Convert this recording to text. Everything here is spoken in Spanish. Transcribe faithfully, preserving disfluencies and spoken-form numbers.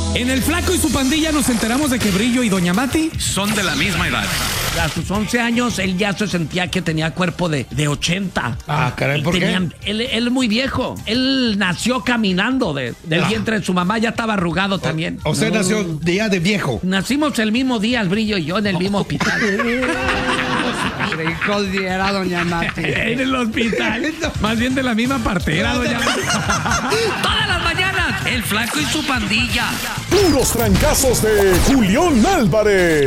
En el Flaco y su pandilla nos enteramos de que Brillo y Doña Mati son de la misma edad. A sus once años, él ya se sentía que tenía cuerpo de, de ochenta. Ah, caray, ¿por Tenían, qué? Él, él muy viejo. Él nació caminando de, del Ah. vientre de su mamá, ya estaba arrugado también. O sea, No. nació día de viejo. Nacimos el mismo día, el Brillo y yo, en el mismo hospital. Creí que era Doña Mati. en el hospital. Más bien de la misma partera, Doña Mati. Todas las mañanas, el Flaco y su pandilla. Puros trancazos de Julián Álvarez.